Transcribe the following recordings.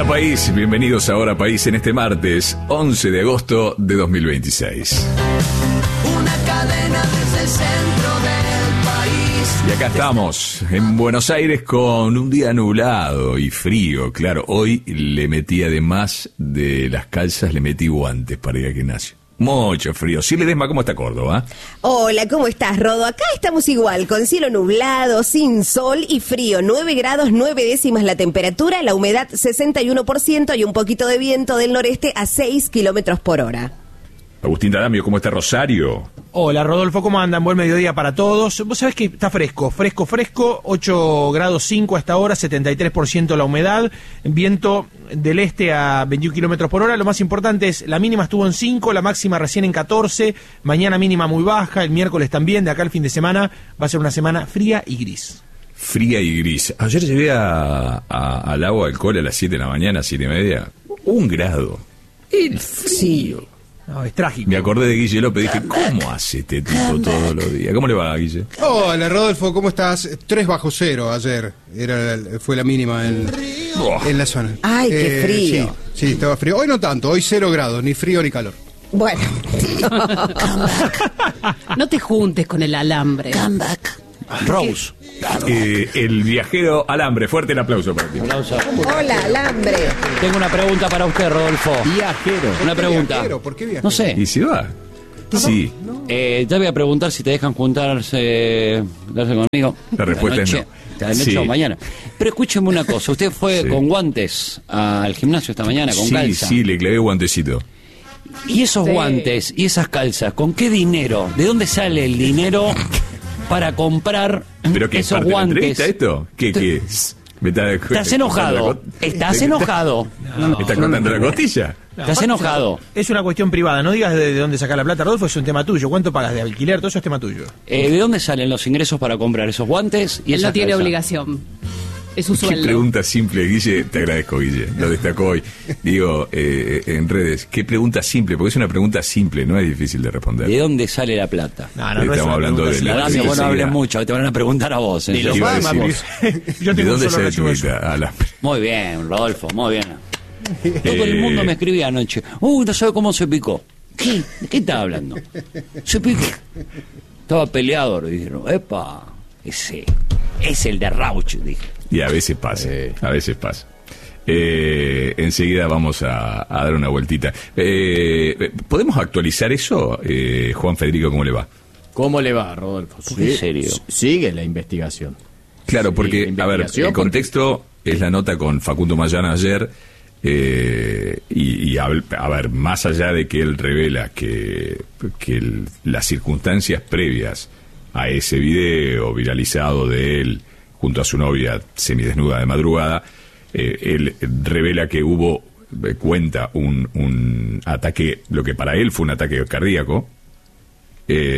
Hola país, bienvenidos a Hora País en este martes 11 de agosto de 2026. Una cadena desde el centro del país. Y acá estamos en Buenos Aires con un día nublado y frío. Claro, hoy le metí, además de las calzas, le metí guantes para ir al gimnasio. Mucho frío. Sí, Ledesma, ¿cómo está Córdoba? Hola, ¿cómo estás, Rodo? Acá estamos igual, con cielo nublado, sin sol y frío. 9 grados, 9 décimas la temperatura, la humedad 61% y un poquito de viento del noreste a 6 kilómetros por hora. Agustín D'Adamio, ¿cómo está Rosario? Hola, Rodolfo, ¿cómo andan? Buen mediodía para todos. Vos sabés que está fresco, 8 grados 5 hasta ahora, 73% la humedad, viento del este a 21 kilómetros por hora. Lo más importante es, la mínima estuvo en 5, la máxima recién en 14, mañana mínima muy baja, el miércoles también, de acá al fin de semana va a ser una semana fría y gris. Fría y gris. Ayer llegué al agua del cole a las 7 de la mañana, 7:30, 1 grado. El frío. No, es trágico. Me acordé de Guille López, dije, ¿cómo hace este tipo todos los días? ¿Cómo le va, Guille? Hola, Rodolfo, ¿cómo estás? 3 bajo cero ayer, fue la mínima en la zona. Ay, qué frío. Sí, estaba frío. Hoy no tanto, hoy 0 grados, ni frío ni calor. Bueno. No te juntes con el alambre. Come back. Rose. El viajero alambre, fuerte el aplauso para ti. Hola, alambre. Tengo una pregunta para usted, Rodolfo. Viajero. Una pregunta. ¿Por qué viajero? No sé. ¿Y si va? Sí. Te voy a preguntar si te dejan juntarse conmigo. La respuesta es no. De la noche Sí. o mañana. Pero escúcheme una cosa. Usted fue Sí. con guantes al gimnasio esta mañana, con calza. Sí, le clavé guantecito. Y esos Sí. guantes y esas calzas, ¿con qué dinero? ¿De dónde sale el dinero para comprar ¿Pero qué, esos parte de la guantes? entrevista esto? ¿Qué? ¿Me ¿Estás enojado? ¿Estás enojado? ¿Me estás contando la costilla? ¿Estás enojado? Es una cuestión privada, no digas de dónde sacar la plata, Rodolfo, es un tema tuyo. ¿Cuánto pagas de alquiler? Todo eso es tema tuyo. ¿De dónde salen los ingresos para comprar esos guantes y Él esas no tiene calzas? obligación. Es su Qué sueldo. pregunta simple, Guille. Te agradezco, Guille. Lo destacó hoy. Digo, en redes. Qué pregunta simple, porque es una pregunta simple, no es difícil de responder. ¿De dónde sale la plata? No es Estamos una hablando pregunta de la Adamio, vos no necesidad. hables mucho, te van a preguntar a vos. Te iba a decir. Yo ¿De tengo un dónde solo sale tu resumen. guita, Alambre? Muy bien, Rodolfo, muy bien. Todo el mundo me escribía anoche. No sabe cómo se picó. ¿Qué? ¿De qué está hablando? Se picó. Estaba peleador. Y dijeron, epa, ese es el de Rauch, dije. Y a veces pasa, a veces pasa. Enseguida vamos a dar una vueltita. ¿Podemos actualizar eso? Juan Federico, ¿cómo le va? ¿Cómo le va, Rodolfo? ¿Por qué serio? Sigue la investigación. Claro, Sí, porque, a ver, investigación, el contexto es la nota con Facundo Mayana ayer, a ver, más allá de que él revela que las circunstancias previas a ese video viralizado de él junto a su novia semidesnuda de madrugada, él revela que cuenta un ataque, lo que para él fue un ataque cardíaco, que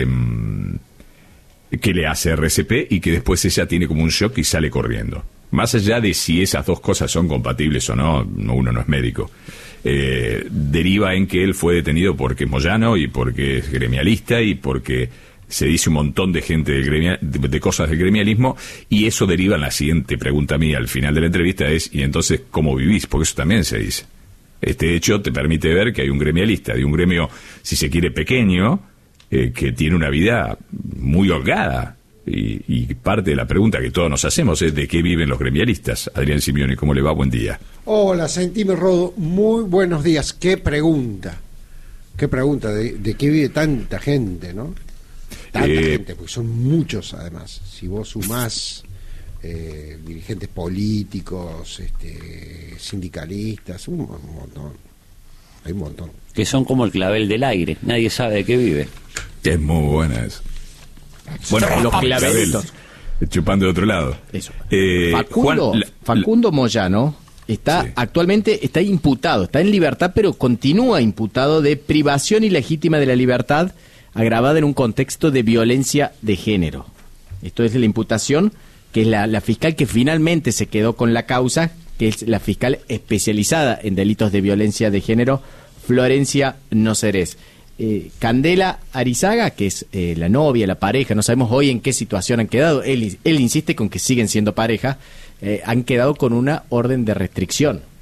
le hace RCP y que después ella tiene como un shock y sale corriendo. Más allá de si esas dos cosas son compatibles o no, uno no es médico, deriva en que él fue detenido porque es moyano y porque es gremialista y porque se dice un montón de gente de cosas del gremialismo, y eso deriva en la siguiente pregunta mía al final de la entrevista es, ¿y entonces cómo vivís? Porque eso también se dice. Este hecho te permite ver que hay un gremialista de un gremio, si se quiere, pequeño, que tiene una vida muy holgada. Y parte de la pregunta que todos nos hacemos es ¿de qué viven los gremialistas? Adrián Simeone, ¿cómo le va? Buen día. Hola, Sentime Rodo, muy buenos días. Qué pregunta, ¿de qué vive tanta gente, no? Tanta gente, porque son muchos además. Si vos sumás dirigentes políticos, sindicalistas, un montón. Hay un montón. Que son como el clavel del aire, nadie sabe de qué vive. Es muy buena eso. Bueno, Los clavelitos. Chupando de otro lado. Eso. Juan, Facundo Moyano actualmente está imputado, está en libertad, pero continúa imputado de privación ilegítima de la libertad agravada en un contexto de violencia de género. Esto es la imputación, que es la fiscal que finalmente se quedó con la causa, que es la fiscal especializada en delitos de violencia de género, Florencia Nocerés. Candela Arizaga, que es la novia, la pareja, no sabemos hoy en qué situación han quedado, él insiste con que siguen siendo pareja, han quedado con una orden de restricción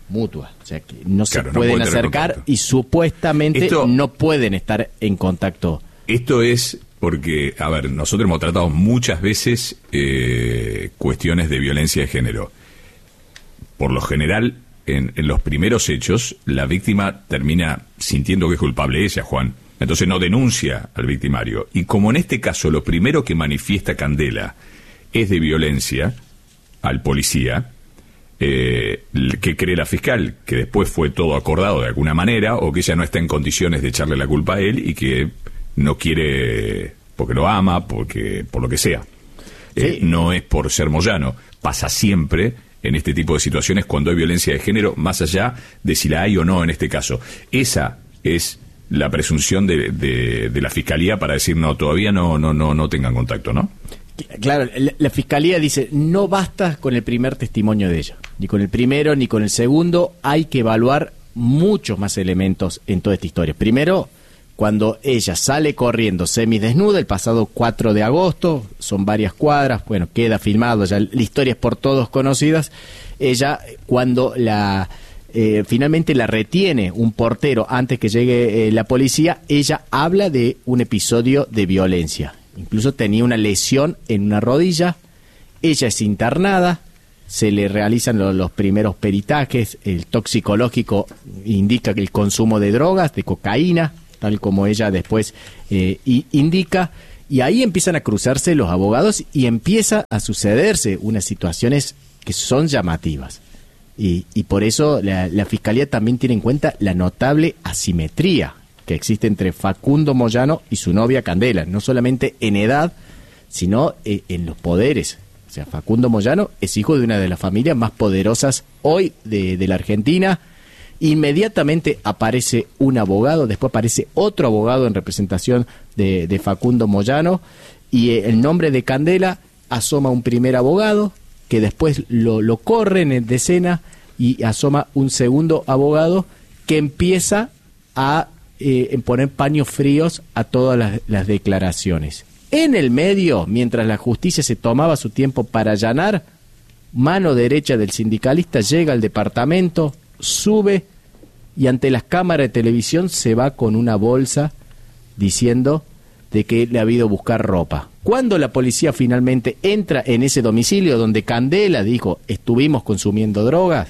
mutua. O sea, que no Claro, se no pueden pueden tener acercar contacto. y supuestamente Esto- no pueden estar en contacto. Esto es porque, a ver, nosotros hemos tratado muchas veces cuestiones de violencia de género. Por lo general, en los primeros hechos, la víctima termina sintiendo que es culpable ella, Juan. Entonces no denuncia al victimario. Y como en este caso lo primero que manifiesta Candela es de violencia al policía, ¿qué cree la fiscal? Que después fue todo acordado de alguna manera, o que ella no está en condiciones de echarle la culpa a él y que no quiere, porque lo ama, porque por lo que sea. Sí. No es por ser Moyano. Pasa siempre en este tipo de situaciones cuando hay violencia de género, más allá de si la hay o no en este caso. Esa es la presunción de la fiscalía para decir no, todavía no tengan contacto, ¿no? Claro, la fiscalía dice, no basta con el primer testimonio de ella, ni con el primero, ni con el segundo, hay que evaluar muchos más elementos en toda esta historia. Primero, cuando ella sale corriendo semidesnuda el pasado 4 de agosto, son varias cuadras, bueno, queda filmado, ya la historia es por todos conocidas, ella cuando finalmente la retiene un portero antes que llegue la policía, ella habla de un episodio de violencia. Incluso tenía una lesión en una rodilla, ella es internada, se le realizan los primeros peritajes, el toxicológico indica que el consumo de drogas, de cocaína, tal como ella después indica, y ahí empiezan a cruzarse los abogados y empieza a sucederse unas situaciones que son llamativas. Y por eso la Fiscalía también tiene en cuenta la notable asimetría que existe entre Facundo Moyano y su novia Candela, no solamente en edad, sino en los poderes. O sea, Facundo Moyano es hijo de una de las familias más poderosas hoy de la Argentina. Inmediatamente aparece un abogado, después aparece otro abogado en representación de Facundo Moyano, y el nombre de Candela asoma un primer abogado, que después lo corren en escena, y asoma un segundo abogado que empieza a poner paños fríos a todas las declaraciones. En el medio, mientras la justicia se tomaba su tiempo para allanar, mano derecha del sindicalista llega al departamento, sube y ante las cámaras de televisión se va con una bolsa diciendo de que le ha habido buscar ropa. Cuando la policía finalmente entra en ese domicilio donde Candela dijo estuvimos consumiendo drogas,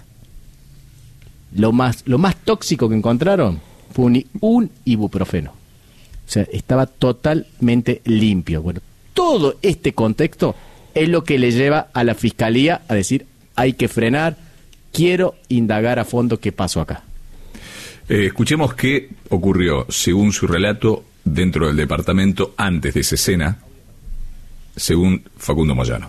lo más tóxico que encontraron fue un ibuprofeno. O sea, estaba totalmente limpio. Bueno, todo este contexto es lo que le lleva a la Fiscalía a decir hay que frenar, quiero indagar a fondo qué pasó acá. Escuchemos qué ocurrió, según su relato, dentro del departamento antes de esa escena, según Facundo Moyano.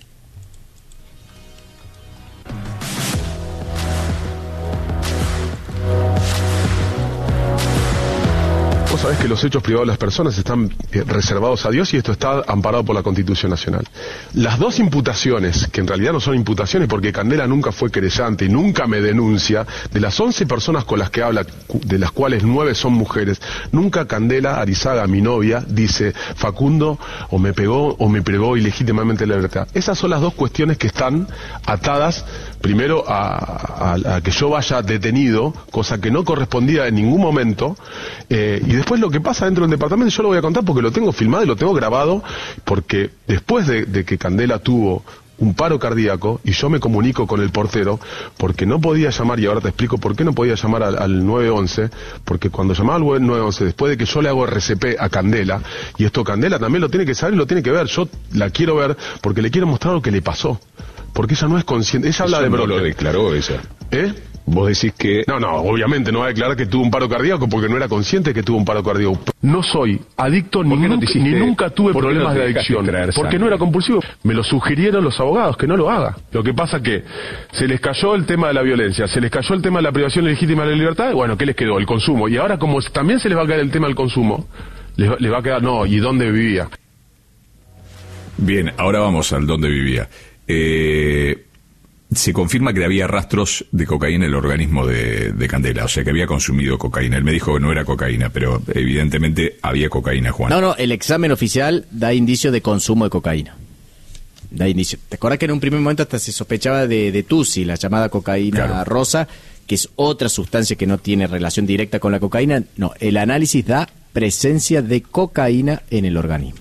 Vos sabés que los hechos privados de las personas están reservados a Dios y esto está amparado por la Constitución Nacional. Las dos imputaciones, que en realidad no son imputaciones porque Candela nunca fue querellante y nunca me denuncia, de las 11 personas con las que habla, de las cuales 9 son mujeres, nunca Candela Arizaga, mi novia, dice Facundo o me pegó o me privó ilegítimamente de la libertad. Esas son las dos cuestiones que están atadas primero a que yo vaya detenido, cosa que no correspondía en ningún momento, y después lo que pasa dentro del departamento yo lo voy a contar porque lo tengo filmado y lo tengo grabado, porque después de que Candela tuvo un paro cardíaco y yo me comunico con el portero porque no podía llamar, y ahora te explico por qué no podía llamar al 911, porque cuando llamaba al 911, después de que yo le hago RCP a Candela, y esto Candela también lo tiene que saber y lo tiene que ver, yo la quiero ver porque le quiero mostrar lo que le pasó, porque ella no es consciente, ella habla de no brote. lo declaró ella. Vos decís que... No, obviamente no va a declarar que tuvo un paro cardíaco porque no era consciente que tuvo un paro cardíaco. No soy adicto ni nunca tuve problemas de adicción. Porque no era compulsivo. Me lo sugirieron los abogados que no lo haga. Lo que pasa que se les cayó el tema de la violencia, se les cayó el tema de la privación legítima de la libertad, y bueno, ¿qué les quedó? El consumo. Y ahora como también se les va a caer el tema del consumo, les va a quedar, no, ¿y dónde vivía? Bien, ahora vamos al dónde vivía. Se confirma que había rastros de cocaína en el organismo de Candela, o sea que había consumido cocaína. Él me dijo que no era cocaína, pero evidentemente había cocaína, Juan. No, el examen oficial da indicio de consumo de cocaína. Da indicio. ¿Te acuerdas que en un primer momento hasta se sospechaba de Tusi, la llamada cocaína rosa, que es otra sustancia que no tiene relación directa con la cocaína. No, el análisis da presencia de cocaína en el organismo.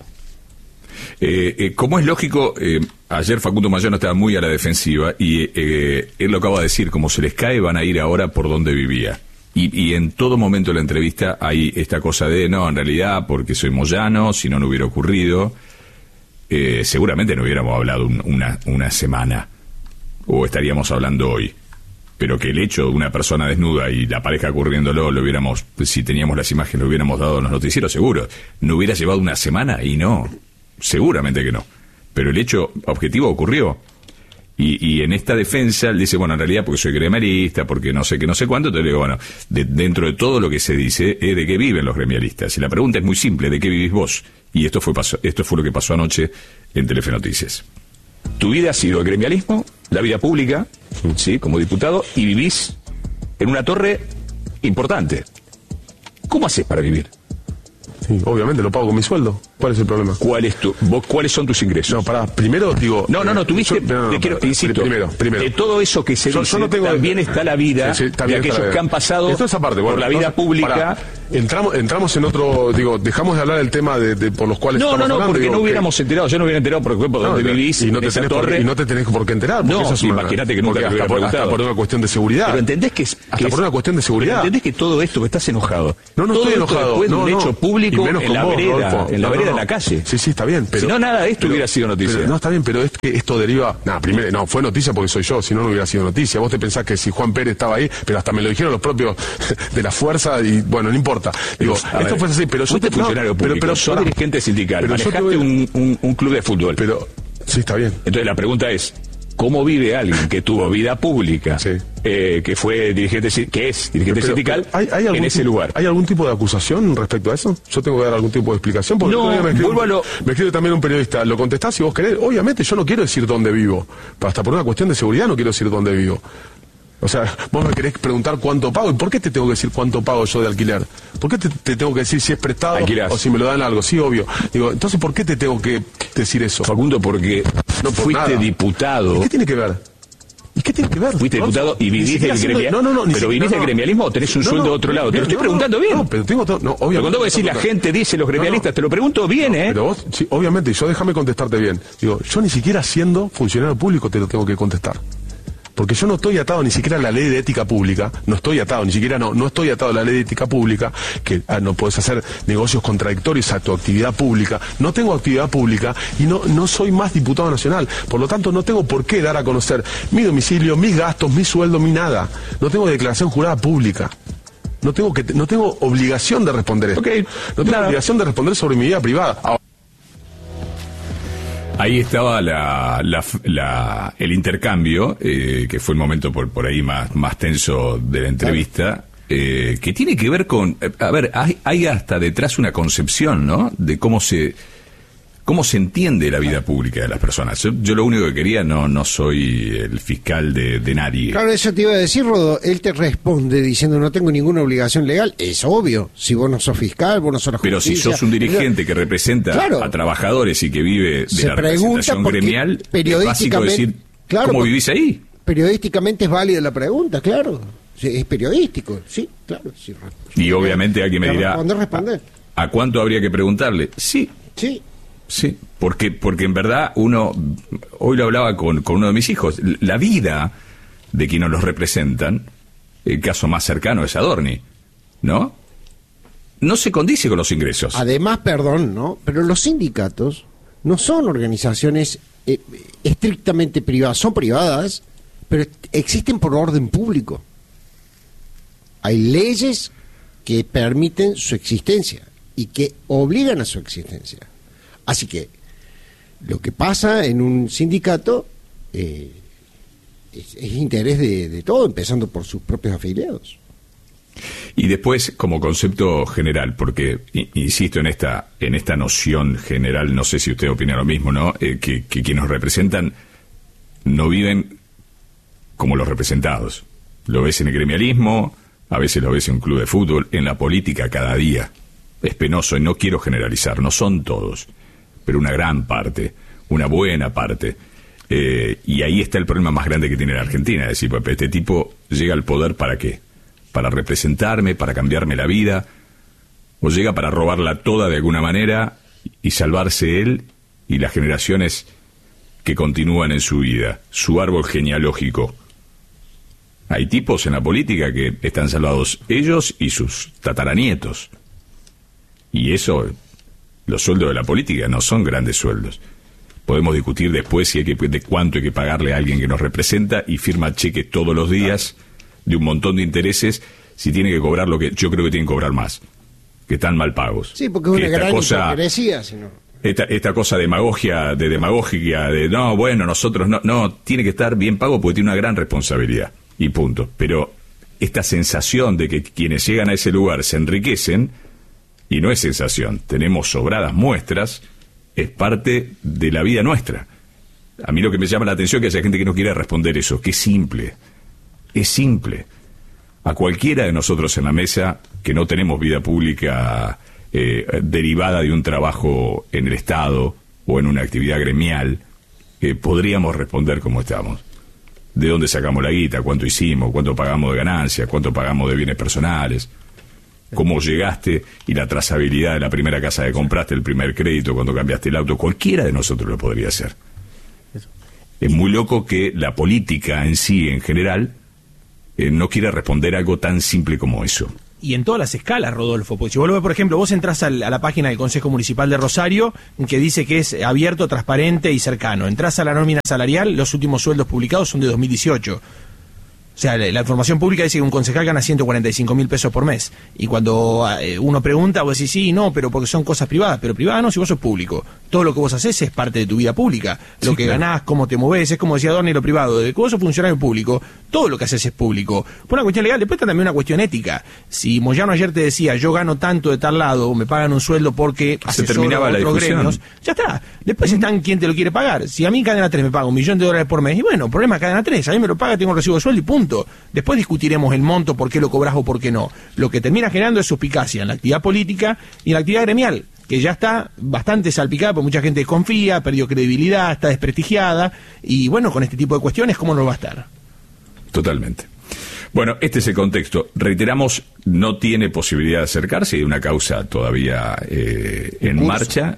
Como es lógico, ayer Facundo Mayano estaba muy a la defensiva y él lo acaba de decir, como se les cae van a ir ahora por donde vivía. Y en todo momento de la entrevista hay esta cosa de, no, en realidad porque soy Moyano, si no, no hubiera ocurrido. Seguramente no hubiéramos hablado una semana, o estaríamos hablando hoy. Pero que el hecho de una persona desnuda y la pareja ocurriéndolo, lo hubiéramos, si teníamos las imágenes, lo hubiéramos dado en los noticieros, seguro. No hubiera llevado una semana y no. Seguramente que no. Pero el hecho objetivo ocurrió. Y en esta defensa él dice, bueno, en realidad porque soy gremialista, porque no sé qué, no sé cuánto. Entonces le digo, bueno, dentro de todo lo que se dice, ¿de qué viven los gremialistas? Y la pregunta es muy simple, ¿de qué vivís vos? Y esto fue lo que pasó anoche en Telefe Noticias. Tu vida ha sido el gremialismo, la vida pública, ¿sí? Como diputado, y vivís en una torre importante. ¿Cómo haces para vivir? Sí, obviamente lo pago con mi sueldo. ¿Cuál es el problema? ¿Cuáles son tus ingresos? No, pará, primero digo... tuviste... insisto, primero. De todo eso que se dice, no tengo, también está la vida de aquellos que han pasado por la vida pública. Entramos en otro... dejamos de hablar del tema de por los cuales estamos hablando. Porque no hubiéramos enterado. Yo no hubiera enterado por dónde vivís, y no te tenés por qué enterar. Imagínate que nunca te hubiera preguntado. Hasta por una cuestión de seguridad. Pero entendés que... por una cuestión de seguridad. Entendés que todo esto que estás enojado. No estoy enojado. Después de un hecho público en la vereda, de la calle. Sí, está bien, pero... Si no, nada de esto hubiera sido noticia. No, está bien, pero es que esto deriva... Primero, fue noticia porque soy yo, si no, no hubiera sido noticia. Vos te pensás que si Juan Pérez estaba ahí, pero hasta me lo dijeron los propios de la fuerza y, bueno, no importa. Esto fue así, pero yo te... funcionario público, pero sos dirigente sindical, manejaste un club de fútbol. Pero, sí, está bien. Entonces la pregunta es... ¿Cómo vive alguien que tuvo vida pública, que fue dirigente sindical, en ese lugar? ¿Hay algún tipo de acusación respecto a eso? ¿Yo tengo que dar algún tipo de explicación? Porque me escribe también un periodista, ¿lo contestás si vos querés? Obviamente yo no quiero decir dónde vivo. Hasta por una cuestión de seguridad no quiero decir dónde vivo. O sea, vos me querés preguntar cuánto pago. ¿Y por qué te tengo que decir cuánto pago yo de alquiler? ¿Por qué te tengo que decir si es prestado o si me lo dan algo? Sí, obvio. Entonces, ¿por qué te tengo que decir eso? Facundo, porque no fuiste diputado. ¿Y qué tiene que ver? Fuiste diputado y vivís del gremialismo. ¿Pero vivís del gremialismo o tenés un sueldo de otro lado? Te lo estoy preguntando bien. No, pero tengo todo. No, obviamente. Pero cuando vos decís la gente dice los gremialistas, te lo pregunto bien, ¿eh? Pero vos, sí, obviamente, yo déjame contestarte bien. Yo ni siquiera siendo funcionario público te lo tengo que contestar. Porque yo no estoy atado ni siquiera a la ley de ética pública, no estoy atado a la ley de ética pública, que no podés hacer negocios contradictorios a tu actividad pública. No tengo actividad pública y no soy más diputado nacional. Por lo tanto, no tengo por qué dar a conocer mi domicilio, mis gastos, mi sueldo, mi nada. No tengo declaración jurada pública. No tengo obligación de responder esto. No tengo obligación de responder sobre mi vida privada. Ahí estaba el intercambio, que fue el momento por ahí más tenso de la entrevista, que tiene que ver con... A ver, hay hasta detrás una concepción, ¿no?, de cómo se entiende la vida pública de las personas. Yo lo único que quería, no soy el fiscal de nadie. Claro, eso te iba a decir, Rodo. Él te responde diciendo, no tengo ninguna obligación legal. Es obvio. Si vos no sos fiscal, vos no sos la justicia. Pero si sos un dirigente que representa a trabajadores y que vive de la representación gremial, es básico decir, ¿cómo vivís ahí? Periodísticamente es válida la pregunta, claro. Es periodístico, sí, claro. Sí, y obviamente alguien me dirá, responder. ¿A cuánto habría que preguntarle? Sí. Sí, porque en verdad hoy lo hablaba con uno de mis hijos, la vida de quienes los representan, el caso más cercano es Adorni, ¿no? No se condice con los ingresos. Además, ¿no? Pero los sindicatos no son organizaciones estrictamente privadas, son privadas, pero existen por orden público. Hay leyes que permiten su existencia y que obligan a su existencia. Así que lo que pasa en un sindicato es interés de todo, empezando por sus propios afiliados. Y después, como concepto general, porque insisto en esta noción general, no sé si usted opina lo mismo, ¿no? Que quienes nos representan no viven como los representados. Lo ves en el gremialismo, a veces lo ves en un club de fútbol, en la política cada día. Es penoso y no quiero generalizar, no son todos, pero una gran parte, una buena parte. Y ahí está el problema más grande que tiene la Argentina, es decir, pues, este tipo llega al poder ¿para qué? Para representarme, para cambiarme la vida, o llega para robarla toda de alguna manera y salvarse él y las generaciones que continúan en su vida, su árbol genealógico. Hay tipos en la política que están salvados ellos y sus tataranietos. Y eso, los sueldos de la política no son grandes sueldos. Podemos discutir después si de cuánto hay que pagarle a alguien que nos representa y firma cheques todos los días de un montón de intereses, si tiene que cobrar lo que yo creo que tienen que cobrar más, que están mal pagos. Sí, porque es una gran hipocresía, si no. Esta cosa demagogia, de no, bueno, nosotros no, tiene que estar bien pago porque tiene una gran responsabilidad, y punto. Pero esta sensación de que quienes llegan a ese lugar se enriquecen, y no es sensación, tenemos sobradas muestras, es parte de la vida nuestra. A mí lo que me llama la atención es que haya gente que no quiere responder eso, que es simple. A cualquiera de nosotros en la mesa que no tenemos vida pública derivada de un trabajo en el Estado o en una actividad gremial, podríamos responder como estamos. ¿De dónde sacamos la guita? ¿Cuánto hicimos? ¿Cuánto pagamos de ganancias? ¿Cuánto pagamos de bienes personales? ¿Cómo llegaste? Y la trazabilidad de la primera casa que compraste, el primer crédito, cuando cambiaste el auto. Cualquiera de nosotros lo podría hacer. Es muy loco que la política en sí, en general, no quiera responder algo tan simple como eso. Y en todas las escalas, Rodolfo, porque si vos lo ves, por ejemplo, vos entrás a la página del Consejo Municipal de Rosario, que dice que es abierto, transparente y cercano. Entrás a la nómina salarial, los últimos sueldos publicados son de 2018. O sea, la información pública dice que un concejal gana 145.000 pesos por mes. Y cuando uno pregunta, vos decís, sí, no, pero porque son cosas privadas. Pero privadas no, si vos sos público. Todo lo que vos haces es parte de tu vida pública. Lo sí, que claro. Ganás, cómo te movés, es como decía Adorni, lo privado. Desde que vos sos funcionario público, todo lo que haces es público. Por una cuestión legal, después está también una cuestión ética. Si Moyano ayer te decía, yo gano tanto de tal lado, me pagan un sueldo porque asesoro a otros gremios, ya está. Después están quién te lo quiere pagar. Si a mí Cadena 3 me paga $1.000.000 por mes, y bueno, problema Cadena 3, a mí me lo paga, tengo un recibo de sueldo y punto. Después discutiremos el monto, por qué lo cobras o por qué no. Lo que termina generando es suspicacia en la actividad política y en la actividad gremial, que ya está bastante salpicada, porque mucha gente desconfía, perdió credibilidad, está desprestigiada, y bueno, con este tipo de cuestiones, ¿cómo no va a estar? Totalmente. Bueno, este es el contexto. Reiteramos, no tiene posibilidad de acercarse, hay una causa todavía en marcha.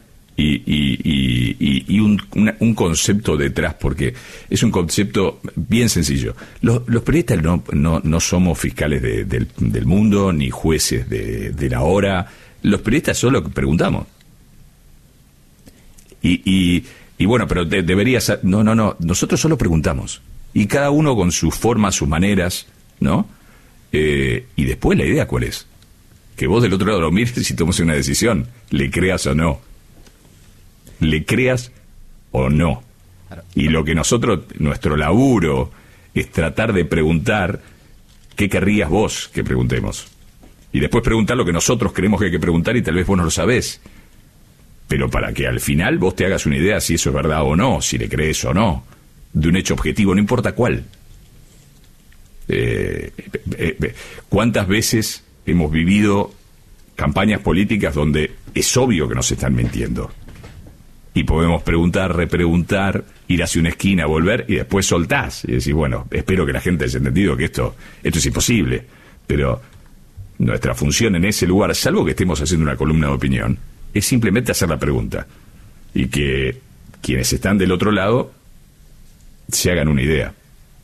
Y un concepto detrás, porque es un concepto bien sencillo. Los periodistas no somos fiscales del mundo, ni jueces de la hora. Los periodistas solo preguntamos. Y bueno, pero deberías... No, nosotros solo preguntamos. Y cada uno con sus formas, sus maneras, ¿no? Y después la idea, ¿cuál es? Que vos del otro lado lo mires y tomes una decisión, le creas o no. Le creas o no. Y lo que nuestro laburo es tratar de preguntar qué querrías vos que preguntemos. Y después preguntar lo que nosotros creemos que hay que preguntar y tal vez vos no lo sabés. Pero para que al final vos te hagas una idea si eso es verdad o no, si le crees o no, de un hecho objetivo, no importa cuál. ¿Cuántas veces hemos vivido campañas políticas donde es obvio que nos están mintiendo? Y podemos preguntar, repreguntar, ir hacia una esquina, volver, y después soltás. Y decís, bueno, espero que la gente haya entendido que esto es imposible. Pero nuestra función en ese lugar, salvo que estemos haciendo una columna de opinión, es simplemente hacer la pregunta. Y que quienes están del otro lado se hagan una idea.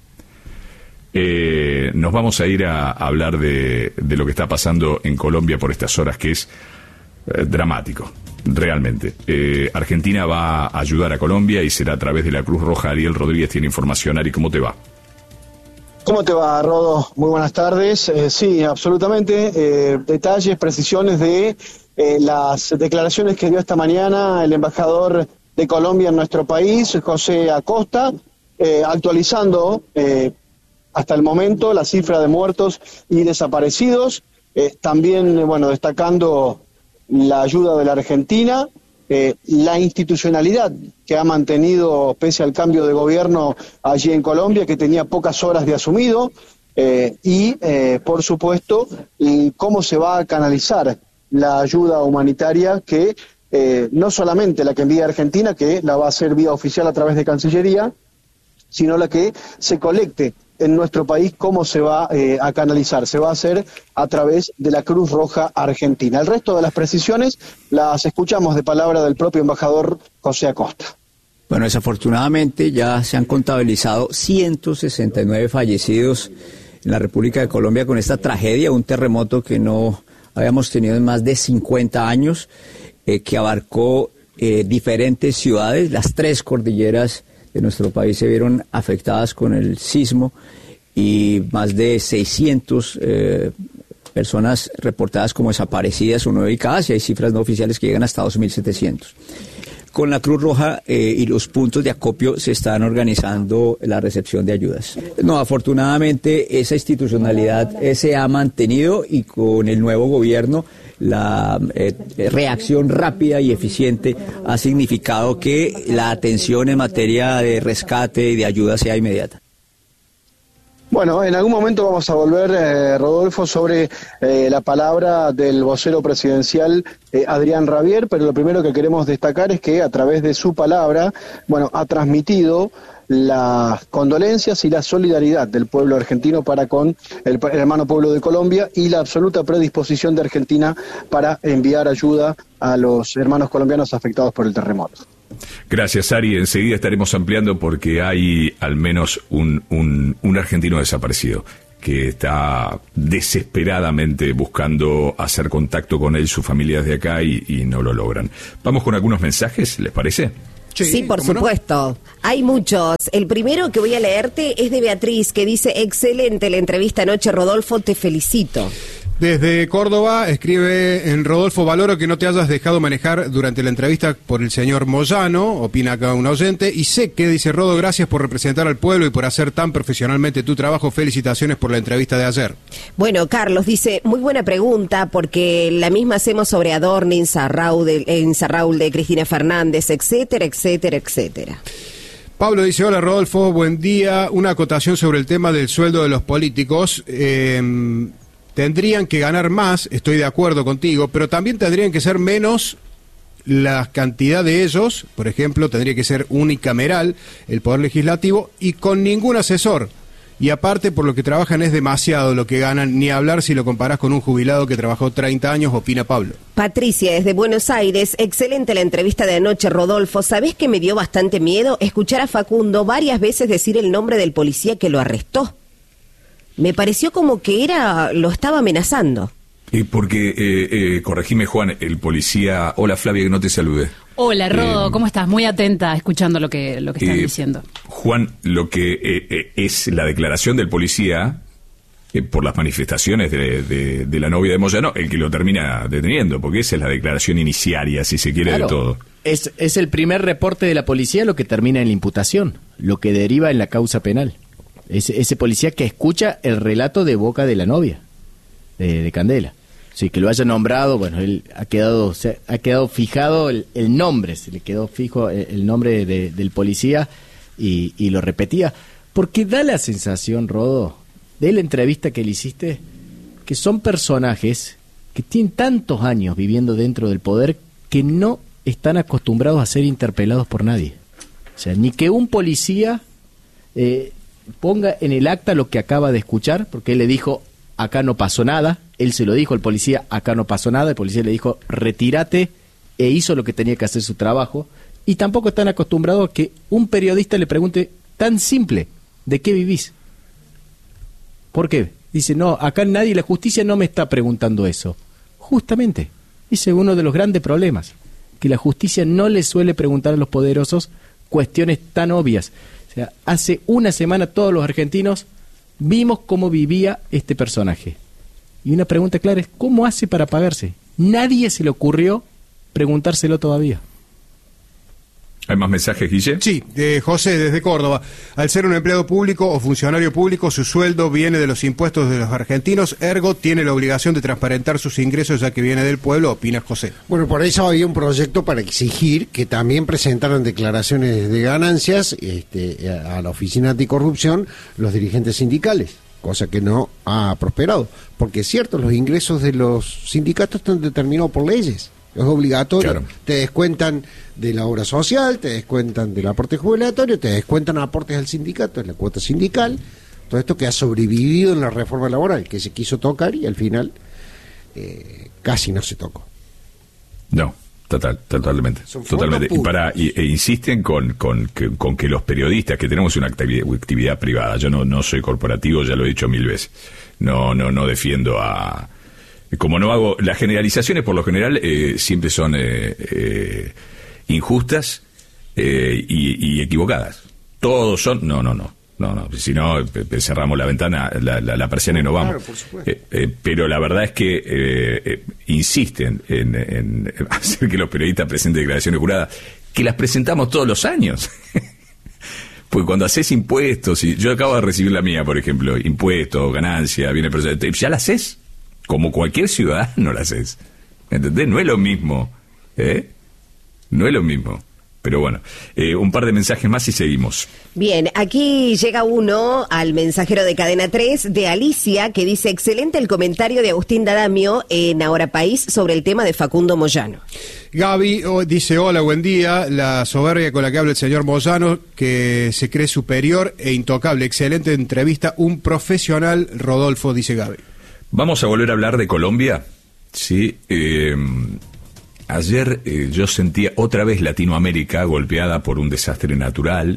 Nos vamos a ir a hablar de lo que está pasando en Colombia por estas horas, que es dramático. Realmente. Argentina va a ayudar a Colombia y será a través de la Cruz Roja. Ariel Rodríguez tiene información. Ari, ¿cómo te va? ¿Cómo te va, Rodo? Muy buenas tardes. Sí, absolutamente. Detalles, precisiones de las declaraciones que dio esta mañana el embajador de Colombia en nuestro país, José Acosta, actualizando hasta el momento la cifra de muertos y desaparecidos. También, bueno, destacando la ayuda de la Argentina, la institucionalidad que ha mantenido pese al cambio de gobierno allí en Colombia, que tenía pocas horas de asumido, y por supuesto cómo se va a canalizar la ayuda humanitaria que no solamente la que envía Argentina, que la va a hacer vía oficial a través de Cancillería, sino la que se colecte en nuestro país. ¿Cómo se va a canalizar? Se va a hacer a través de la Cruz Roja Argentina. El resto de las precisiones las escuchamos de palabra del propio embajador José Acosta. Bueno, desafortunadamente ya se han contabilizado 169 fallecidos en la República de Colombia con esta tragedia, un terremoto que no habíamos tenido en más de 50 años, que abarcó diferentes ciudades. Las 3 cordilleras de nuestro país se vieron afectadas con el sismo y más de 600 personas reportadas como desaparecidas o no ubicadas, y hay cifras no oficiales que llegan hasta 2.700. Con la Cruz Roja y los puntos de acopio se están organizando la recepción de ayudas. No, afortunadamente esa institucionalidad se ha mantenido, y con el nuevo gobierno la reacción rápida y eficiente ha significado que la atención en materia de rescate y de ayuda sea inmediata. Bueno, en algún momento vamos a volver, Rodolfo, sobre la palabra del vocero presidencial Adrián Rabier, pero lo primero que queremos destacar es que a través de su palabra, bueno, ha transmitido las condolencias y la solidaridad del pueblo argentino para con el hermano pueblo de Colombia, y la absoluta predisposición de Argentina para enviar ayuda a los hermanos colombianos afectados por el terremoto. Gracias, Ari. Enseguida estaremos ampliando porque hay al menos un argentino desaparecido que está desesperadamente buscando hacer contacto con él, su familia desde acá, y no lo logran. Vamos con algunos mensajes, ¿les parece? Sí, por supuesto. Hay muchos. El primero que voy a leerte es de Beatriz, que dice: excelente la entrevista anoche, Rodolfo, te felicito. Desde Córdoba escribe en Rodolfo: valoro que no te hayas dejado manejar durante la entrevista por el señor Moyano, opina acá un oyente, y sé que, dice Rodo, gracias por representar al pueblo y por hacer tan profesionalmente tu trabajo, felicitaciones por la entrevista de ayer. Bueno, Carlos dice: muy buena pregunta, porque la misma hacemos sobre Adorni, Insaurralde de Cristina Fernández, etcétera, etcétera, etcétera. Pablo dice: hola Rodolfo, buen día, una acotación sobre el tema del sueldo de los políticos. Tendrían que ganar más, estoy de acuerdo contigo, pero también tendrían que ser menos la cantidad de ellos. Por ejemplo, tendría que ser unicameral el Poder Legislativo y con ningún asesor. Y aparte, por lo que trabajan es demasiado lo que ganan, ni hablar si lo comparás con un jubilado que trabajó 30 años, opina Pablo. Patricia, desde Buenos Aires: excelente la entrevista de anoche, Rodolfo. ¿Sabés que me dio bastante miedo escuchar a Facundo varias veces decir el nombre del policía que lo arrestó? Me pareció como que lo estaba amenazando. Porque, corregime, Juan, el policía... Hola, Flavia, que no te saludé. Hola, Rodo, ¿cómo estás? Muy atenta, escuchando lo que están diciendo. Juan, lo que es la declaración del policía, por las manifestaciones de la novia de Moyano, el que lo termina deteniendo, porque esa es la declaración iniciaria, si se quiere, claro, de todo. Es el primer reporte de la policía lo que termina en la imputación, lo que deriva en la causa penal. Ese policía que escucha el relato de boca de la novia, de Candela. Sí, que lo haya nombrado, bueno, él ha quedado fijado el nombre, se le quedó fijo el nombre del policía y lo repetía. Porque da la sensación, Rodo, de la entrevista que le hiciste, que son personajes que tienen tantos años viviendo dentro del poder que no están acostumbrados a ser interpelados por nadie. O sea, ni que un policía... ponga en el acta lo que acaba de escuchar, porque él le dijo, acá no pasó nada, él se lo dijo al policía, acá no pasó nada, el policía le dijo, retírate, e hizo lo que tenía que hacer su trabajo, y tampoco están acostumbrados a que un periodista le pregunte tan simple, ¿de qué vivís? ¿Por qué? Dice, no, acá nadie, la justicia no me está preguntando eso. Justamente, ese es uno de los grandes problemas, que la justicia no le suele preguntar a los poderosos cuestiones tan obvias. O sea, hace una semana todos los argentinos vimos cómo vivía este personaje. Y una pregunta clara es, ¿cómo hace para pagarse? Nadie se le ocurrió preguntárselo todavía. ¿Hay más mensajes, Guille? Sí, José, desde Córdoba. Al ser un empleado público o funcionario público, su sueldo viene de los impuestos de los argentinos, ergo tiene la obligación de transparentar sus ingresos ya que viene del pueblo, opina José. Bueno, por eso había un proyecto para exigir que también presentaran declaraciones de ganancias a la Oficina Anticorrupción los dirigentes sindicales, cosa que no ha prosperado. Porque es cierto, los ingresos de los sindicatos están determinados por leyes. Es obligatorio. Claro. Te descuentan de la obra social, te descuentan del aporte jubilatorio, te descuentan aportes al sindicato, en la cuota sindical. Todo esto que ha sobrevivido en la reforma laboral, que se quiso tocar y al final casi no se tocó. No, totalmente. E insisten con que los periodistas, que tenemos una actividad privada, yo no soy corporativo, ya lo he dicho 1000 veces, no defiendo a... Como no hago... Las generalizaciones, por lo general, siempre son injustas y equivocadas. Todos son... No, si no, cerramos la ventana, la persiana y nos vamos. Claro, por supuesto. Pero la verdad es que insisten en hacer que los periodistas presenten declaraciones juradas, que las presentamos todos los años. Porque cuando haces impuestos, y yo acabo de recibir la mía, por ejemplo, impuestos, ganancia, bienes personales, ya la haces. Como cualquier ciudadano la haces. ¿Entendés? No es lo mismo. No es lo mismo. Pero bueno, un par de mensajes más y seguimos. Bien, aquí llega uno al mensajero de Cadena 3 de Alicia, que dice: excelente el comentario de Agustín D'Adamio en Ahora País sobre el tema de Facundo Moyano. Gaby dice: hola, buen día. La soberbia con la que habla el señor Moyano, que se cree superior e intocable. Excelente entrevista, un profesional, Rodolfo, dice Gaby. Vamos a volver a hablar de Colombia. Sí, ayer yo sentía otra vez Latinoamérica golpeada por un desastre natural.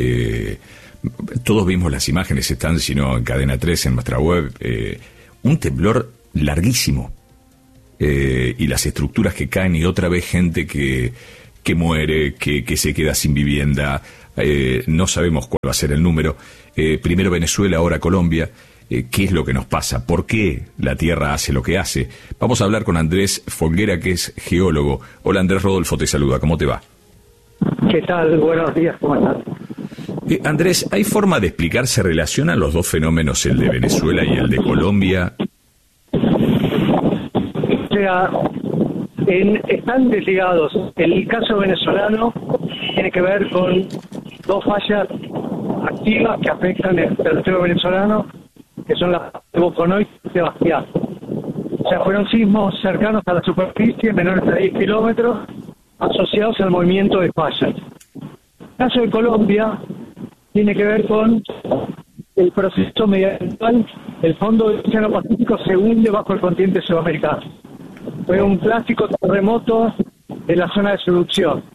Todos vimos las imágenes, están, si no, en Cadena 3, en nuestra web. Un temblor larguísimo. Y las estructuras que caen, y otra vez gente que muere, que se queda sin vivienda. No sabemos cuál va a ser el número. Primero Venezuela, ahora Colombia. ¿Qué es lo que nos pasa? ¿Por qué la Tierra hace lo que hace? Vamos a hablar con Andrés Folguera, que es geólogo. Hola Andrés, Rodolfo te saluda, ¿cómo te va? ¿Qué tal? Buenos días, ¿cómo estás? Andrés, ¿hay forma de explicar, se relacionan los dos fenómenos, el de Venezuela y el de Colombia? O sea, están desligados. El caso venezolano tiene que ver con dos fallas activas que afectan el territorio venezolano, que son las de Boconoy y Sebastián. O sea, fueron sismos cercanos a la superficie, menores a 10 kilómetros, asociados al movimiento de fallas. El caso de Colombia tiene que ver con el proceso medioambiental. El fondo del Océano Pacífico se hunde bajo el continente sudamericano. Fue un clásico terremoto de la zona de subducción.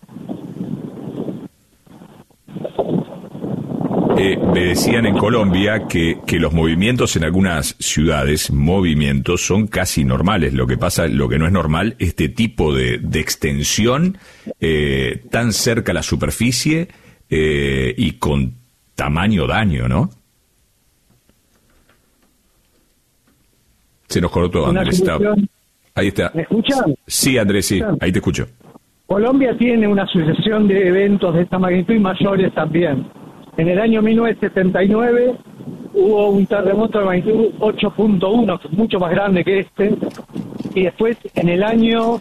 Me decían en Colombia que los movimientos en algunas ciudades, son casi normales. Lo que pasa, lo que no es normal, este tipo de extensión tan cerca a la superficie y con tamaño daño, ¿no? Se nos cortó, Andrés. Ahí está. ¿Me escuchan? Sí, Andrés, sí, ahí te escucho. Colombia tiene una sucesión de eventos de esta magnitud y mayores también. En el año 1979 hubo un terremoto de magnitud 8.1, mucho más grande que este, y después en el año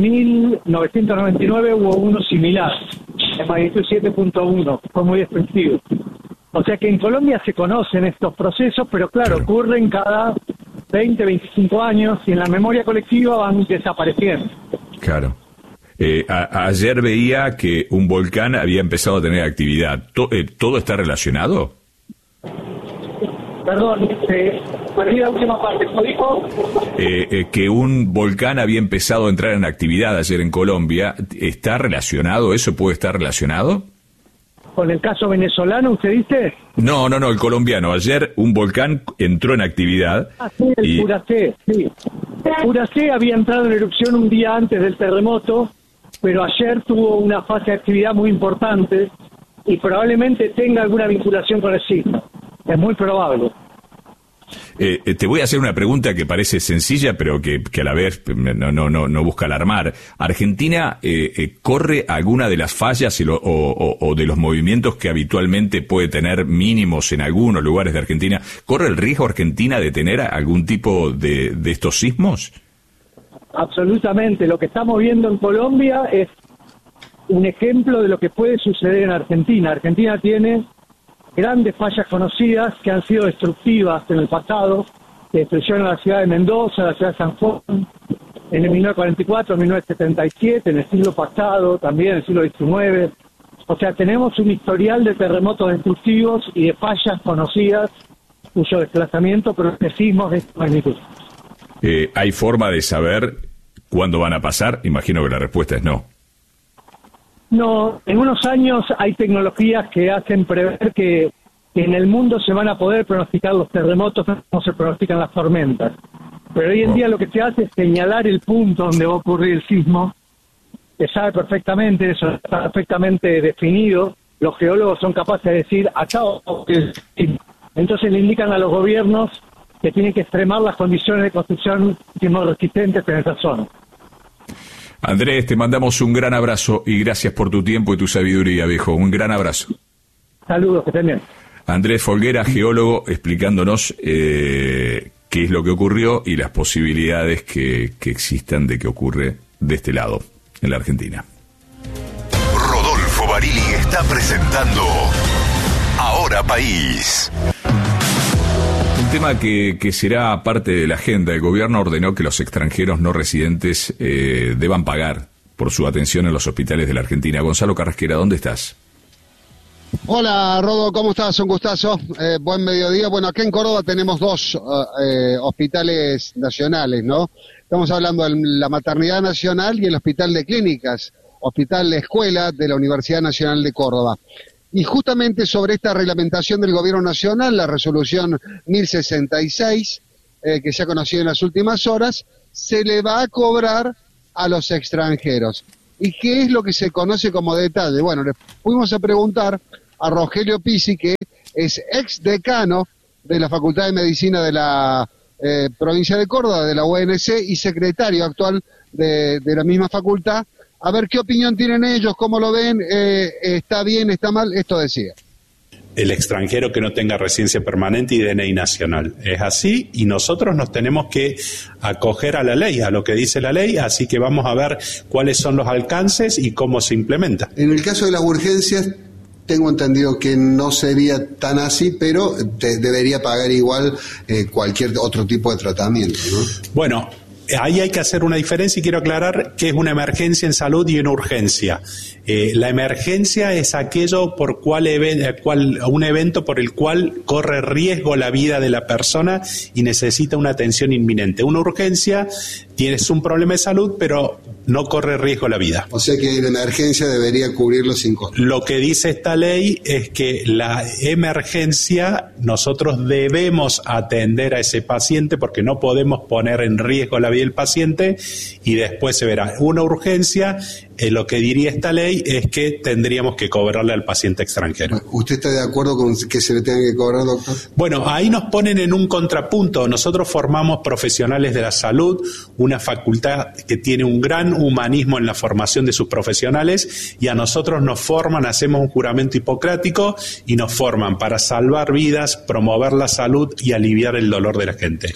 1999 hubo uno similar, de magnitud 7.1, fue muy extensivo. O sea que en Colombia se conocen estos procesos, pero claro, ocurren cada 20, 25 años y en la memoria colectiva van desapareciendo. Claro. Ayer veía que un volcán había empezado a tener actividad. ¿Todo está relacionado? Perdón, perdí la última parte. ¿Cómo dijo? Que un volcán había empezado a entrar en actividad ayer en Colombia. ¿Está relacionado? ¿Eso puede estar relacionado? ¿Con el caso venezolano, usted dice? No, el colombiano. Ayer un volcán entró en actividad. Sí, el Puracé, sí. El Puracé había entrado en erupción un día antes del terremoto, pero ayer tuvo una fase de actividad muy importante y probablemente tenga alguna vinculación con el sismo. Es muy probable. Te voy a hacer una pregunta que parece sencilla, pero que a la vez no busca alarmar. ¿Argentina corre alguna de las fallas o de los movimientos que habitualmente puede tener mínimos en algunos lugares de Argentina? ¿Corre el riesgo Argentina de tener algún tipo de estos sismos? Absolutamente. Lo que estamos viendo en Colombia es un ejemplo de lo que puede suceder en Argentina. Argentina tiene grandes fallas conocidas que han sido destructivas en el pasado, que destruyeron la ciudad de Mendoza, la ciudad de San Juan, en el 1944, 1977, en el siglo pasado, también en el siglo XIX. O sea, tenemos un historial de terremotos destructivos y de fallas conocidas cuyo desplazamiento produce sismos de esta magnitud. ¿Hay forma de saber cuándo van a pasar? Imagino que la respuesta es no. No, en unos años hay tecnologías que hacen prever que en el mundo se van a poder pronosticar los terremotos como se pronostican las tormentas. Pero hoy en día lo que se hace es señalar el punto donde va a ocurrir el sismo. Se sabe perfectamente, eso está perfectamente definido. Los geólogos son capaces de decir acá va a ocurrir el sismo. Entonces le indican a los gobiernos que tienen que extremar las condiciones de construcción sismo resistentes en esa zona. Andrés, te mandamos un gran abrazo y gracias por tu tiempo y tu sabiduría, viejo. Un gran abrazo. Saludos, que estén bien. Andrés Folguera, geólogo, explicándonos qué es lo que ocurrió y las posibilidades que existan de que ocurre de este lado, en la Argentina. Rodolfo Barili está presentando Ahora País. Un tema que será parte de la agenda. El gobierno ordenó que los extranjeros no residentes deban pagar por su atención en los hospitales de la Argentina. Gonzalo Carrasquera, ¿dónde estás? Hola, Rodo, ¿cómo estás? Un gustazo. Buen mediodía. Bueno, acá en Córdoba tenemos dos hospitales nacionales, ¿no? Estamos hablando de la Maternidad Nacional y el Hospital de Clínicas, Hospital de Escuela de la Universidad Nacional de Córdoba. Y justamente sobre esta reglamentación del Gobierno Nacional, la resolución 1066, que se ha conocido en las últimas horas, se le va a cobrar a los extranjeros. ¿Y qué es lo que se conoce como detalle? Bueno, le fuimos a preguntar a Rogelio Pisi, que es ex decano de la Facultad de Medicina de la provincia de Córdoba, de la UNC, y secretario actual de la misma facultad, a ver qué opinión tienen ellos, cómo lo ven, está bien, está mal. Esto decía: el extranjero que no tenga residencia permanente y DNI nacional. Es así, y nosotros nos tenemos que acoger a la ley, a lo que dice la ley, así que vamos a ver cuáles son los alcances y cómo se implementa. En el caso de las urgencias, tengo entendido que no sería tan así, pero debería pagar igual cualquier otro tipo de tratamiento, ¿no? Bueno, ahí hay que hacer una diferencia y quiero aclarar que es una emergencia en salud y una urgencia. La emergencia es aquello por un evento por el cual corre riesgo la vida de la persona y necesita una atención inminente. Una urgencia, tienes un problema de salud, pero no corre riesgo la vida. O sea que la emergencia debería cubrirlo sin costo. Lo que dice esta ley es que la emergencia nosotros debemos atender a ese paciente porque no podemos poner en riesgo la vida del paciente y después se verá. Una urgencia, lo que diría esta ley es que tendríamos que cobrarle al paciente extranjero. ¿Usted está de acuerdo con que se le tenga que cobrar, doctor? Bueno, ahí nos ponen en un contrapunto. Nosotros formamos profesionales de la salud, una facultad que tiene un gran humanismo en la formación de sus profesionales y a nosotros nos forman, hacemos un juramento hipocrático y nos forman para salvar vidas, promover la salud y aliviar el dolor de la gente.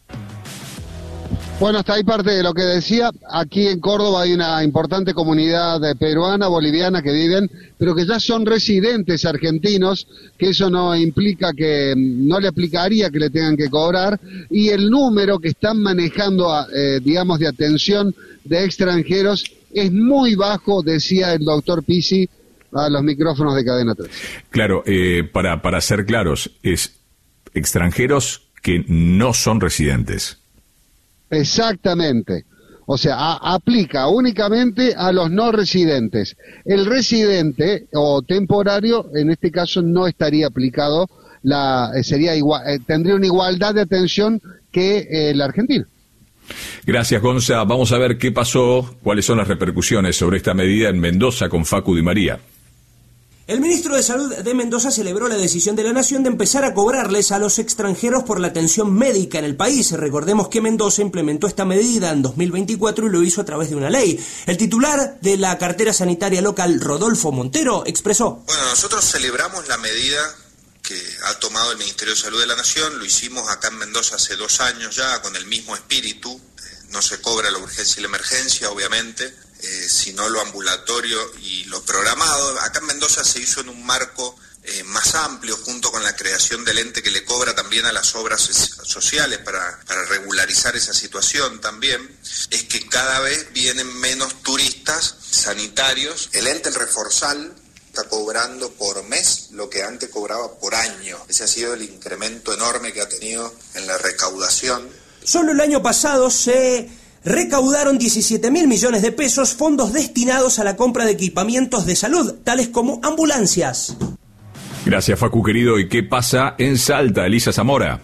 Bueno, hasta ahí parte de lo que decía. Aquí en Córdoba hay una importante comunidad peruana, boliviana que viven, pero que ya son residentes argentinos, que eso no implica que, no le aplicaría que le tengan que cobrar, y el número que están manejando, digamos, de atención de extranjeros es muy bajo, decía el doctor Pisi a los micrófonos de Cadena 3. Claro, para ser claros, es extranjeros que no son residentes. Exactamente. O sea, aplica únicamente a los no residentes. El residente o temporario, en este caso, no estaría aplicado, sería igual, tendría una igualdad de atención que la Argentina. Gracias, Gonza. Vamos a ver qué pasó, cuáles son las repercusiones sobre esta medida en Mendoza con Facu Di María. El ministro de Salud de Mendoza celebró la decisión de la Nación de empezar a cobrarles a los extranjeros por la atención médica en el país. Recordemos que Mendoza implementó esta medida en 2024 y lo hizo a través de una ley. El titular de la cartera sanitaria local, Rodolfo Montero, expresó: Bueno, nosotros celebramos la medida que ha tomado el Ministerio de Salud de la Nación. Lo hicimos acá en Mendoza hace 2 años ya, con el mismo espíritu. No se cobra la urgencia y la emergencia, obviamente, sino lo ambulatorio y lo programado. Acá en Mendoza se hizo en un marco más amplio, junto con la creación del ente que le cobra también a las obras sociales para regularizar esa situación también, es que cada vez vienen menos turistas sanitarios. El ente, el Reforzal, está cobrando por mes lo que antes cobraba por año. Ese ha sido el incremento enorme que ha tenido en la recaudación. Solo el año pasado se recaudaron 17.000 millones de pesos, fondos destinados a la compra de equipamientos de salud, tales como ambulancias. Gracias, Facu, querido. ¿Y qué pasa en Salta, Elisa Zamora?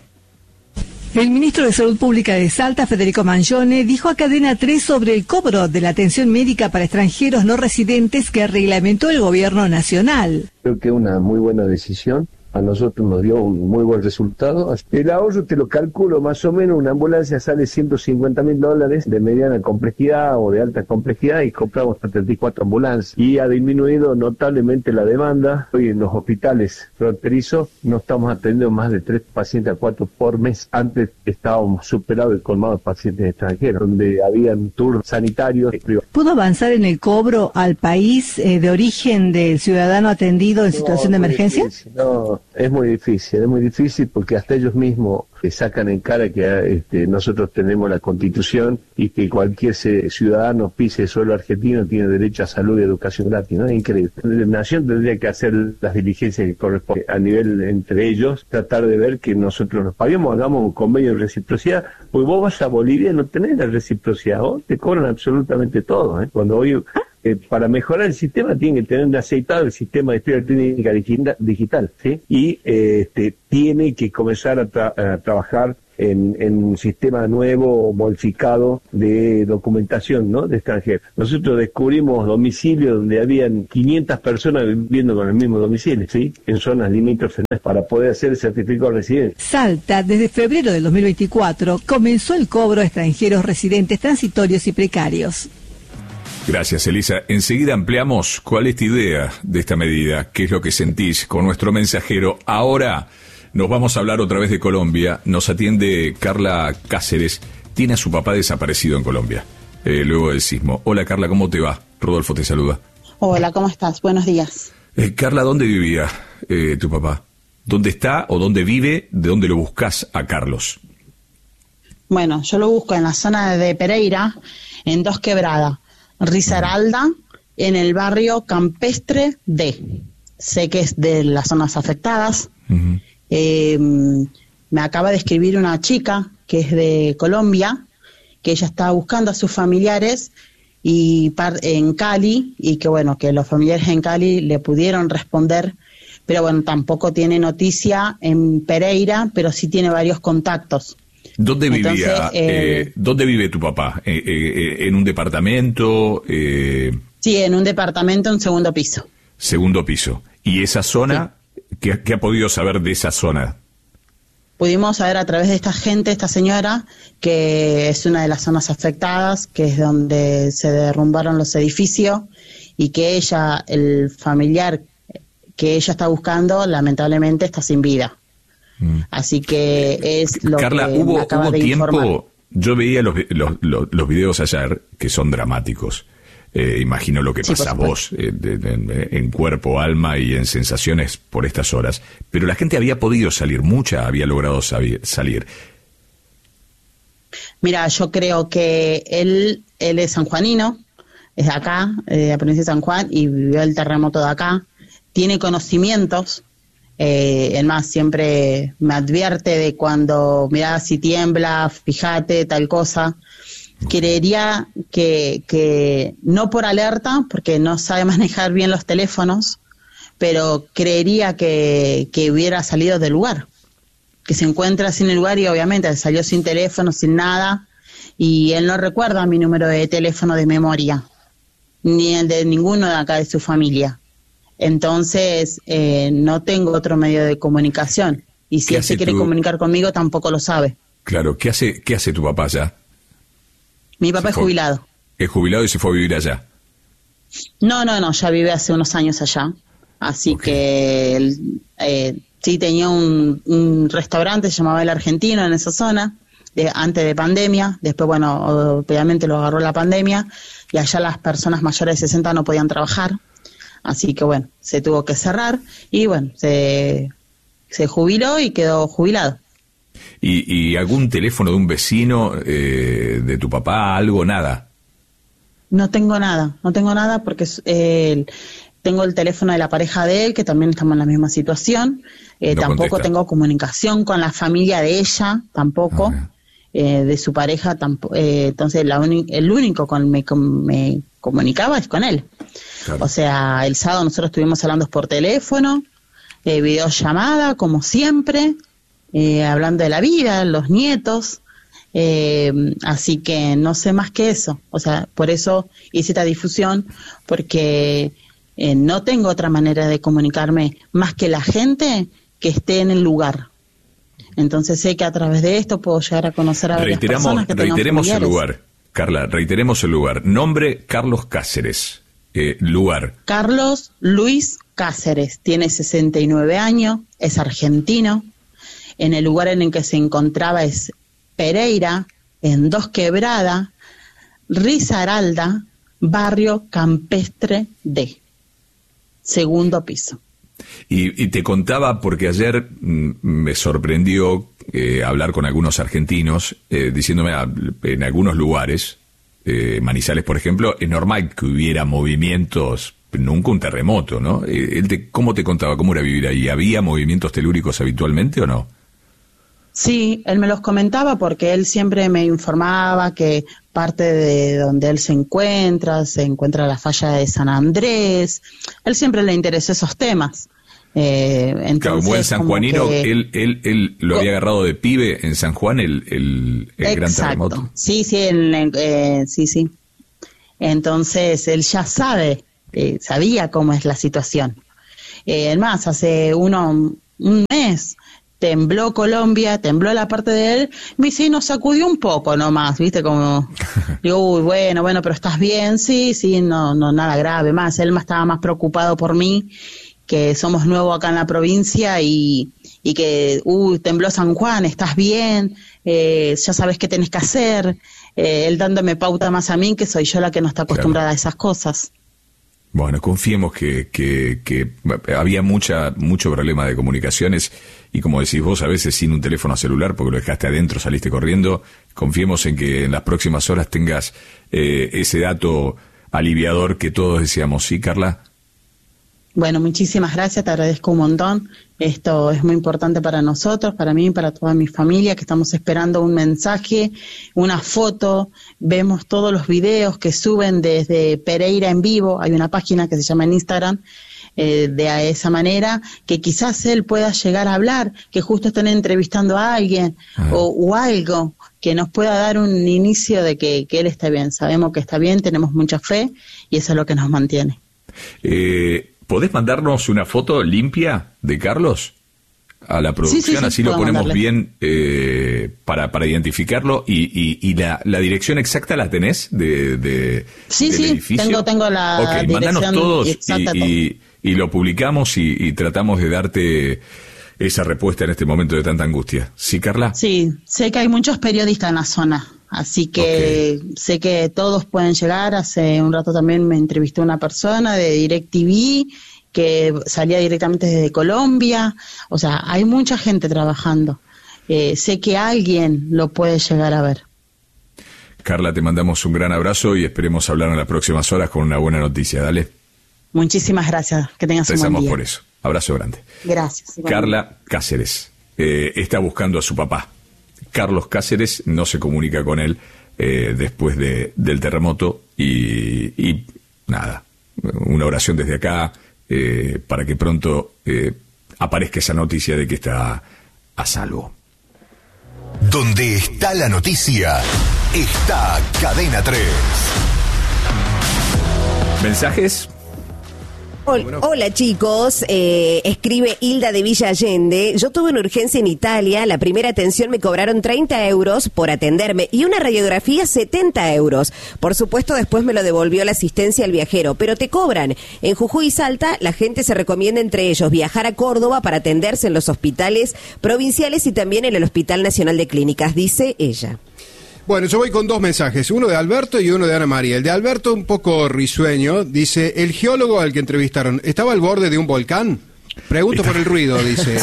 El ministro de Salud Pública de Salta, Federico Mangione, dijo a Cadena 3 sobre el cobro de la atención médica para extranjeros no residentes que reglamentó el gobierno nacional. Creo que es una muy buena decisión. A nosotros nos dio un muy buen resultado. El ahorro te lo calculo más o menos, una ambulancia sale $150.000 de mediana complejidad o de alta complejidad y compramos hasta 34 ambulancias. Y ha disminuido notablemente la demanda. Hoy en los hospitales fronterizos no estamos atendiendo más de 3 pacientes a 4 por mes. Antes estábamos superados el colmado de pacientes extranjeros, donde habían tours sanitarios. ¿Pudo avanzar en el cobro al país de origen del ciudadano atendido en situación de emergencia? No, es muy difícil porque hasta ellos mismos sacan en cara que nosotros tenemos la Constitución y que cualquier ciudadano pise el suelo argentino tiene derecho a salud y educación gratis, ¿no? Es increíble. La nación tendría que hacer las diligencias que corresponden a nivel entre ellos, tratar de ver que nosotros nos paguemos, hagamos un convenio de reciprocidad, porque vos vas a Bolivia y no tenés la reciprocidad, vos te cobran absolutamente todo, ¿eh? Cuando hoy para mejorar el sistema tiene que tener aceitado el sistema de historia clínica digital, ¿sí? Y tiene que comenzar a trabajar en un sistema nuevo, modificado de documentación, ¿no? De extranjeros. Nosotros descubrimos domicilios donde habían 500 personas viviendo con el mismo domicilio, ¿sí? En zonas limítrofes para poder hacer el certificado de residencia. Salta, desde febrero del 2024, comenzó el cobro a extranjeros residentes transitorios y precarios. Gracias, Elisa. Enseguida ampliamos cuál es tu idea de esta medida, qué es lo que sentís con nuestro mensajero. Ahora nos vamos a hablar otra vez de Colombia. Nos atiende Carla Cáceres. Tiene a su papá desaparecido en Colombia, luego del sismo. Hola, Carla, ¿cómo te va? Rodolfo te saluda. Hola, ¿cómo estás? Buenos días. Carla, ¿dónde vivía tu papá? ¿Dónde está o dónde vive? ¿De dónde lo buscas a Carlos? Bueno, yo lo busco en la zona de Pereira, en Dos Quebradas. Risaralda, en el barrio Campestre D. Sé que es de las zonas afectadas. Me acaba de escribir una chica que es de Colombia, que ella está buscando a sus familiares en Cali, y que bueno, que los familiares en Cali le pudieron responder, pero bueno, tampoco tiene noticia en Pereira, pero sí tiene varios contactos. ¿Dónde vivía? ¿Dónde vive tu papá? ¿En un departamento? Sí, en un departamento, en segundo piso. Segundo piso. ¿Y esa zona? Sí. ¿Qué ha podido saber de esa zona? Pudimos saber a través de esta señora, que es una de las zonas afectadas, que es donde se derrumbaron los edificios, y que ella, el familiar que ella está buscando, lamentablemente está sin vida. Así que es lo Carla, que me acaba de informar. Yo veía los videos ayer, que son dramáticos. Imagino lo que pasa a vos, en cuerpo, alma y en sensaciones por estas horas. Pero la gente había podido salir, mucha había logrado salir. Mira, yo creo que él es sanjuanino, es de acá, de la provincia de San Juan, y vivió el terremoto de acá. Tiene conocimientos. Es más, siempre me advierte de cuando, mirá, si tiembla, fíjate, tal cosa. Creería que no por alerta, porque no sabe manejar bien los teléfonos, pero creería que hubiera salido del lugar, que se encuentra sin el lugar, y obviamente salió sin teléfono, sin nada, y él no recuerda mi número de teléfono de memoria, ni el de ninguno de acá de su familia. Entonces, no tengo otro medio de comunicación. Y si él se quiere comunicar conmigo, tampoco lo sabe. Claro, ¿qué hace tu papá allá? Mi papá es jubilado. ¿Es jubilado y se fue a vivir allá? No, ya vive hace unos años allá. Así que él, sí tenía un restaurante, se llamaba El Argentino, en esa zona, antes de pandemia. Después, bueno, obviamente lo agarró la pandemia, y allá las personas mayores de 60 no podían trabajar. Así que bueno, se tuvo que cerrar y bueno, se jubiló y quedó jubilado. ¿Y algún teléfono de un vecino, de tu papá, algo, nada? No tengo nada porque tengo el teléfono de la pareja de él, que también estamos en la misma situación. Tampoco contesta. Tengo comunicación con la familia de ella, tampoco. De su pareja, tampoco. Entonces el único con el que me comunicaba es con él. Claro. O sea, el sábado nosotros estuvimos hablando por teléfono, videollamada, como siempre, hablando de la vida, los nietos. Así que no sé más que eso. O sea, por eso hice esta difusión, porque no tengo otra manera de comunicarme más que la gente que esté en el lugar. Entonces sé que a través de esto puedo llegar a conocer a varias personas que tengan reiteremos familiares. El lugar, Carla, reiteremos el lugar. Nombre, Carlos Cáceres. Lugar. Carlos Luis Cáceres, tiene 69 años, es argentino. En el lugar en el que se encontraba es Pereira, en Dos Quebradas, Risaralda, barrio Campestre D, segundo piso. Y te contaba, porque ayer me sorprendió hablar con algunos argentinos, diciéndome en algunos lugares, Manizales por ejemplo, es normal que hubiera movimientos, nunca un terremoto, ¿no? ¿Cómo te contaba cómo era vivir ahí? ¿Había movimientos telúricos habitualmente o no? Sí, él me los comentaba porque él siempre me informaba que parte de donde él se encuentra la falla de San Andrés. Él siempre le interesó esos temas. Entonces, claro, como en San Juanino, él lo había agarrado de pibe en San Juan, el gran terremoto. Sí, sí. Entonces, él ya sabía cómo es la situación. Además, hace un mes tembló Colombia, tembló la parte de él, me dice, nos sacudió un poco nomás, ¿viste? Como, digo, uy, bueno, pero ¿estás bien? Sí, no, nada grave más. Él estaba más preocupado por mí, que somos nuevos acá en la provincia y que, tembló San Juan, ¿estás bien? Ya sabes qué tenés que hacer. Él dándome pauta más a mí, que soy yo la que no está acostumbrada a esas cosas. Bueno, confiemos que había mucho problema de comunicaciones y como decís vos, a veces sin un teléfono celular porque lo dejaste adentro, saliste corriendo. Confiemos en que en las próximas horas tengas ese dato aliviador que todos deseamos. ¿Sí, Carla? Bueno, muchísimas gracias, te agradezco un montón. Esto es muy importante para nosotros, para mí y para toda mi familia, que estamos esperando un mensaje, una foto. Vemos todos los videos que suben desde Pereira en vivo. Hay una página que se llama en Instagram, de esa manera, que quizás él pueda llegar a hablar, que justo estén entrevistando a alguien o algo que nos pueda dar un inicio de que él está bien. Sabemos que está bien, tenemos mucha fe y eso es lo que nos mantiene. ¿Podés mandarnos una foto limpia de Carlos a la producción? Sí, así lo ponemos bien para identificarlo. ¿Y la dirección exacta la tenés del edificio? Tengo la dirección mándanos todos exacta. y lo publicamos y tratamos de darte esa respuesta en este momento de tanta angustia. ¿Sí, Carla? Sí, sé que hay muchos periodistas en la zona. Así que sé que todos pueden llegar. Hace un rato también me entrevisté a una persona de DirecTV que salía directamente desde Colombia. O sea, hay mucha gente trabajando. Sé que alguien lo puede llegar a ver. Carla, te mandamos un gran abrazo y esperemos hablar en las próximas horas con una buena noticia. Dale. Muchísimas gracias. Que tengas un buen día. Por eso. Abrazo grande. Gracias. Carla Cáceres está buscando a su papá. Carlos Cáceres no se comunica con él después del terremoto y nada, una oración desde acá para que pronto aparezca esa noticia de que está a salvo. Donde está la noticia, está Cadena 3. ¿Mensajes? Hola chicos, escribe Hilda de Villa Allende. Yo tuve una urgencia en Italia, la primera atención me cobraron 30 euros por atenderme y una radiografía 70 euros. Por supuesto después me lo devolvió la asistencia al viajero, pero te cobran. En Jujuy y Salta la gente se recomienda entre ellos viajar a Córdoba para atenderse en los hospitales provinciales y también en el Hospital Nacional de Clínicas, dice ella. Bueno, yo voy con dos mensajes, uno de Alberto y uno de Ana María. El de Alberto un poco risueño, dice, el geólogo al que entrevistaron, ¿estaba al borde de un volcán? Pregunto por el ruido, dice.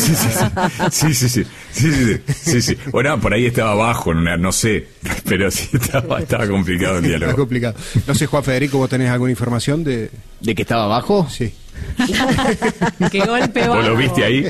Sí. Bueno, por ahí estaba abajo, no sé, pero sí estaba complicado el diálogo. Está complicado. No sé, Juan Federico, ¿vos tenés alguna información de que estaba abajo? Sí. ¡Qué golpe bajo! ¿Vos lo viste ahí?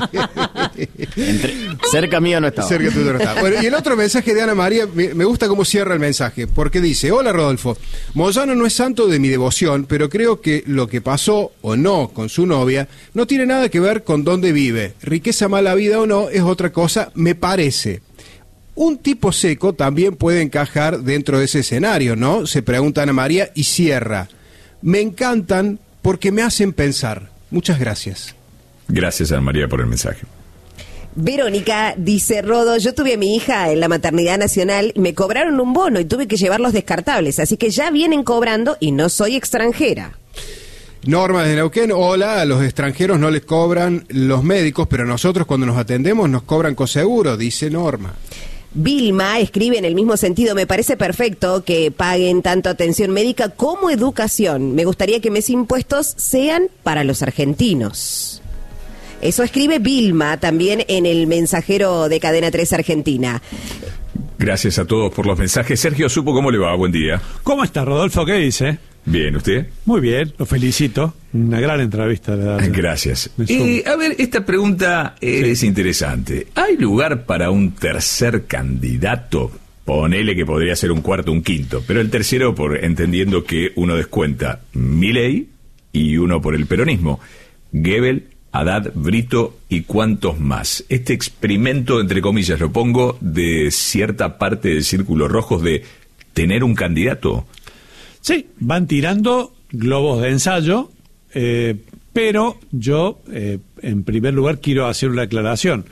Cerca mío no estaba. Cerca tuyo no estaba. Bueno, y el otro mensaje de Ana María, me gusta cómo cierra el mensaje, porque dice, hola Rodolfo, Moyano no es santo de mi devoción, pero creo que lo que pasó o no con su novia no tiene nada que ver con dónde vive. Riqueza, mala vida o no, es otra cosa, me parece. Un tipo seco también puede encajar dentro de ese escenario, ¿no? Se pregunta Ana María y cierra. Me encantan porque me hacen pensar. Muchas gracias. Gracias, Ana María, por el mensaje. Verónica dice, Rodo, yo tuve a mi hija en la maternidad nacional, me cobraron un bono y tuve que llevar los descartables, así que ya vienen cobrando y no soy extranjera. Norma de Neuquén, hola, a los extranjeros no les cobran los médicos, pero nosotros cuando nos atendemos nos cobran coseguro, dice Norma. Vilma escribe en el mismo sentido, me parece perfecto que paguen tanto atención médica como educación. Me gustaría que mis impuestos sean para los argentinos. Eso escribe Vilma también en el mensajero de Cadena 3 Argentina. Gracias a todos por los mensajes. Sergio Supo, ¿cómo le va? Buen día. ¿Cómo está, Rodolfo? ¿Qué dice? Bien, ¿usted? Muy bien, lo felicito. Una gran entrevista. Gracias. A ver, esta pregunta es interesante. ¿Hay lugar para un tercer candidato? Ponele que podría ser un cuarto, un quinto, pero el tercero, entendiendo que uno descuenta Milei y uno por el peronismo. Goebbels, Haddad, Brito y cuántos más. Este experimento, entre comillas, lo pongo, de cierta parte del círculo rojo de tener un candidato. Sí, van tirando globos de ensayo, pero yo, en primer lugar, quiero hacer una aclaración.